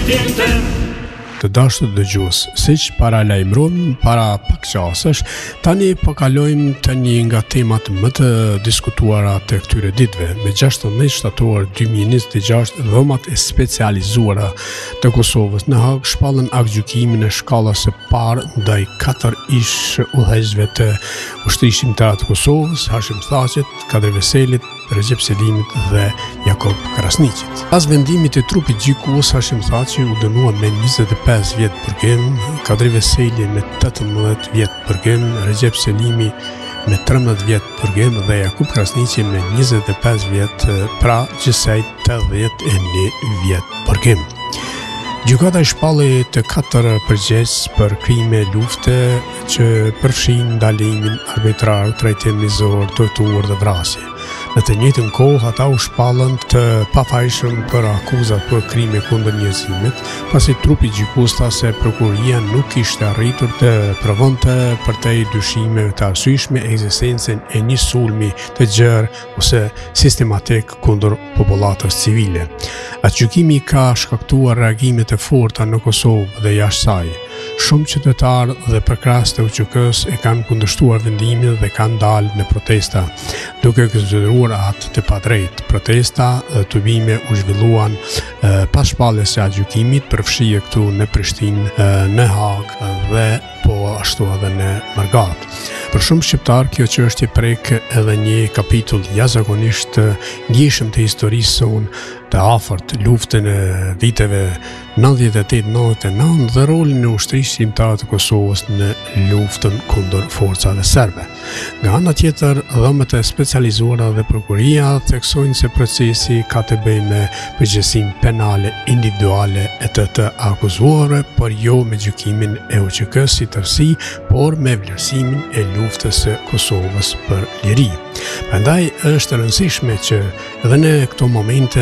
jetën tem. Të dashur dëgjues, siç paralajmëruam para pak çastesh, tani po kalojmë te një nga temat më të diskutuara të këtyre ditëve. Me 16 shtator 2026, dhomat e specializuara të Kosovës në Hag shpallën aktgjykimin e shkallës së parë ndaj 4 ish udhëheqësve të ushtrisë shqiptare të Kosovës, Hashim Thaqet, Kadri Veselit, Recep Selimit dhe Jakob Krasniqit. Pas vendimit e trupit gjykues, Hashim Thaqi u dënua me 25 vjet përgim, Kadri Veseli me 18 vjet përgim, Recep Selimi me 13 vjet përgim dhe Jakob Krasniqi me 25 vjet, pra gjithsej 81 vjet përgim. Gjykata shpalli të 4 përgjegjës për krime lufte që përfshin ndalimin arbitrar, trajtim mizor, torturë dhe vrasje. Në të njëjtën kohë, ata u shpallën të pafajshëm për akuzat për krime kundër njerëzimit, pasi trupi gjykues tha se prokuroria nuk kishte arritur të provonte përtej dyshimeve të arsyeshme ekzistencën e një sulmi të gjerë ose sistematik kundër popullatës civile. Aktgjykimi ka shkaktuar reagime të forta në Kosovë dhe jashtë saj. Shumë qytetarë dhe përkrahës të UÇK-s e kanë kundërshtuar vendimin dhe kanë dalë në protesta, duke konsideruar atë të padrejtë. Protesta dhe tubime u zhvilluan pas shpalljes së aktgjykimit, përfshirë këtu në Prishtinë, në Hag dhe po ashtu edhe në Margat. Për shumë shqiptar, kjo çështje prek edhe një kapitull jashtëzakonisht të ndjeshëm të historisë sonë të afërt, luftën e viteve 98-99 dhe rolin e ushtrisë shqiptare të Kosovës në luftën kundër forcave serbe. Nga ana tjetër, dhomat e specializuara dhe prokuroria theksojnë se procesi ka të bëjë me përgjegjësinë penale individuale e të akuzuarve, por jo me gjykimin e UÇK-s si tërësi, por me vlerësimin e luftës së Kosovës për liri. Prandaj është e rëndësishme që edhe në këto momente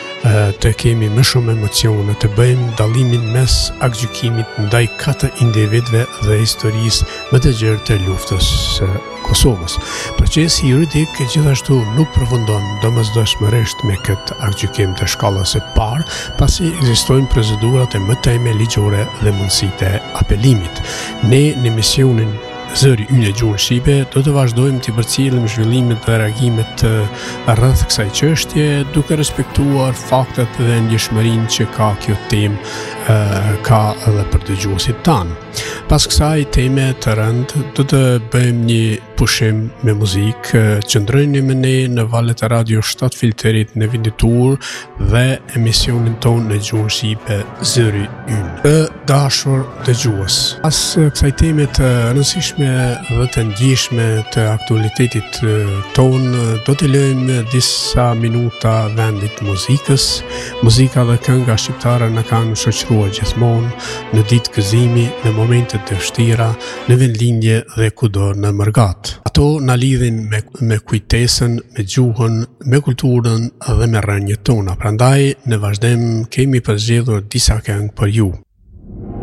të kemi më shumë emocione, të bëjmë dallimin mes aktgjykimit ndaj 4 individëve dhe historisë më të gjerë të luftës së Kosovës. Procesi juridik gjithashtu nuk përfundon domosdoshmërisht me këtë aktgjykim të shkallës së parë, pasi ekzistojnë procedurat e mëtejme ligjore dhe mundësitë e apelimit. Ne në misionin Zëri ynë e gjuhës shqipe do të vazhdojmë të përcjellim zhvillimet dhe reagimet rreth kësaj çështje, duke respektuar faktet dhe ndjeshmërinë që ka kjo temë ka edhe për dëgjuesit tanë. Pas kësaj teme të rëndë, do të bëjmë një pushim me muzikë. Qëndroni me ne në valët e Radio 7 Filterit në Vinditur dhe emisionin tonë në gjuhën shqipe Zëri ynë. Të dashur dëgjues, pas kësaj teme të rëndësishme dhe të ndjeshme të aktualitetit tonë, do të lëjmë disa minuta vendit muzikës. Muzika dhe kënga shqiptare na kanë shoqëruar gjithmonë në ditë gëzimi, në momente të vështira, në vendlindje dhe kudo në Margat. Ato na lidhin me kujtesën, me gjuhën, me kulturën dhe me rënjët tona. Prandaj në vazhdim kemi përzgjedhur disa këngë për ju.